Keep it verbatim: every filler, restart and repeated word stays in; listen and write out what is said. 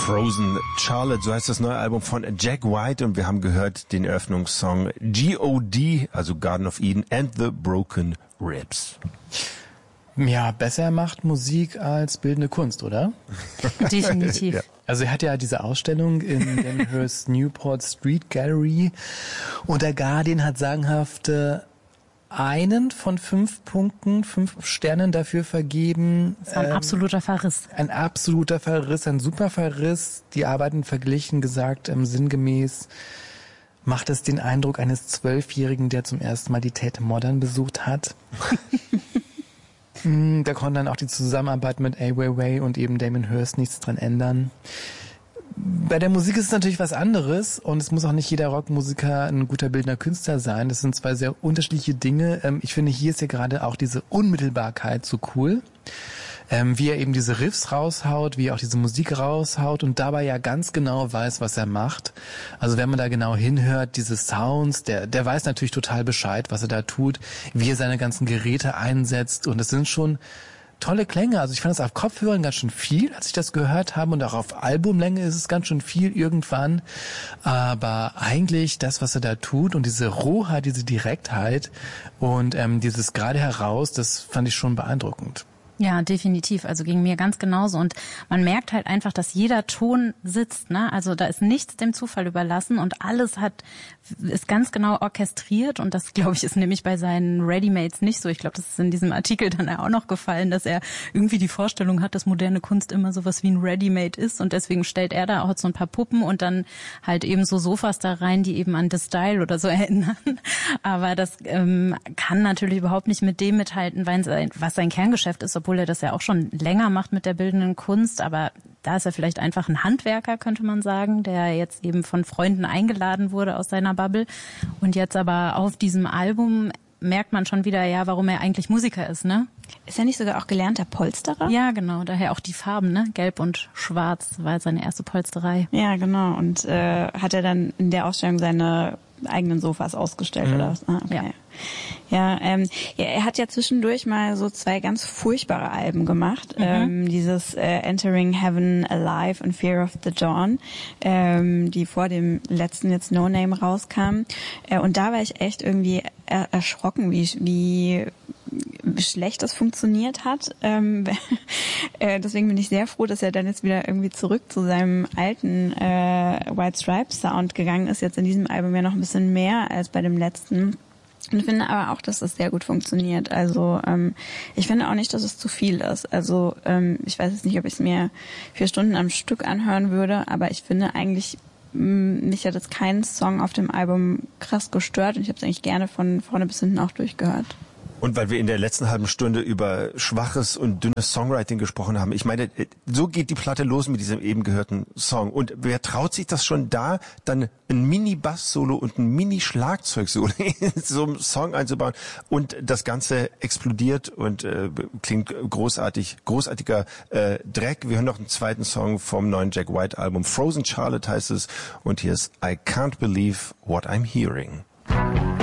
Frozen Charlotte, so heißt das neue Album von Jack White und wir haben gehört den Eröffnungssong G O D, also Garden of Eden and the Broken Ribs. Ja, besser macht Musik als bildende Kunst, oder? Definitiv. Ja. Also er hat ja diese Ausstellung in Denhurst Newport Street Gallery und der Guardian hat sagenhafte einen von fünf Punkten, fünf Sternen dafür vergeben. Das war ein ähm, absoluter Verriss. Ein absoluter Verriss, ein super Verriss. Die Arbeiten verglichen, gesagt, ähm, sinngemäß macht es den Eindruck eines Zwölfjährigen, der zum ersten Mal die Tate Modern besucht hat. Da konnte dann auch die Zusammenarbeit mit Ai Weiwei und eben Damien Hirst nichts dran ändern. Bei der Musik ist es natürlich was anderes und es muss auch nicht jeder Rockmusiker ein guter bildender Künstler sein. Das sind zwei sehr unterschiedliche Dinge. Ich finde, hier ist ja gerade auch diese Unmittelbarkeit so cool. Ähm, wie er eben diese Riffs raushaut, wie er auch diese Musik raushaut und dabei ja ganz genau weiß, was er macht. Also wenn man da genau hinhört, diese Sounds, der der weiß natürlich total Bescheid, was er da tut, wie er seine ganzen Geräte einsetzt und es sind schon tolle Klänge. Also ich fand das auf Kopfhörern ganz schön viel, als ich das gehört habe und auch auf Albumlänge ist es ganz schön viel irgendwann. Aber eigentlich das, was er da tut und diese Rohheit, diese Direktheit und ähm, dieses gerade heraus, das fand ich schon beeindruckend. Ja, definitiv. Also ging mir ganz genauso. Und man merkt halt einfach, dass jeder Ton sitzt, ne? Also da ist nichts dem Zufall überlassen und alles hat, ist ganz genau orchestriert. Und das, glaube ich, ist nämlich bei seinen Readymates nicht so. Ich glaube, das ist in diesem Artikel dann auch noch gefallen, dass er irgendwie die Vorstellung hat, dass moderne Kunst immer sowas wie ein Readymade ist. Und deswegen stellt er da auch so ein paar Puppen und dann halt eben so Sofas da rein, die eben an The Style oder so erinnern. Aber das ähm, kann natürlich überhaupt nicht mit dem mithalten, was sein Kerngeschäft ist, obwohl er das ja auch schon länger macht mit der bildenden Kunst, aber da ist er vielleicht einfach ein Handwerker, könnte man sagen, der jetzt eben von Freunden eingeladen wurde aus seiner Bubble und jetzt aber auf diesem Album merkt man schon wieder, ja, warum er eigentlich Musiker ist, ne? Ist er nicht sogar auch gelernter Polsterer? Ja, genau, daher auch die Farben, ne? Gelb und Schwarz war seine erste Polsterei. Ja, genau, und äh, hat er dann in der Ausstellung seine eigenen Sofas ausgestellt, mhm. oder was? Ah, okay. Ja. Ja, ähm, ja, er hat ja zwischendurch mal so zwei ganz furchtbare Alben gemacht. Mhm. Ähm, dieses äh, Entering Heaven Alive und Fear of the Dawn, ähm, die vor dem letzten jetzt No Name rauskam. Äh, und da war ich echt irgendwie er- erschrocken, wie, wie wie schlecht das funktioniert hat. Ähm, äh, deswegen bin ich sehr froh, dass er dann jetzt wieder irgendwie zurück zu seinem alten äh, White Stripes Sound gegangen ist. Jetzt in diesem Album ja noch ein bisschen mehr als bei dem letzten. Und finde aber auch, dass das sehr gut funktioniert. Also ähm, ich finde auch nicht, dass es zu viel ist. Also ähm, ich weiß jetzt nicht, ob ich es mir vier Stunden am Stück anhören würde, aber ich finde eigentlich, mh, mich hat jetzt kein Song auf dem Album krass gestört und ich habe es eigentlich gerne von vorne bis hinten auch durchgehört. Und weil wir in der letzten halben Stunde über schwaches und dünnes Songwriting gesprochen haben, ich meine, so geht die Platte los mit diesem eben gehörten Song. Und wer traut sich das schon da, dann ein Mini-Bass-Solo und ein Mini-Schlagzeug-Solo in so einem Song einzubauen und das Ganze explodiert und äh, klingt großartig, großartiger äh, Dreck. Wir hören noch einen zweiten Song vom neuen Jack White Album, Frozen Charlotte heißt es, und hier ist I Can't Believe What I'm Hearing.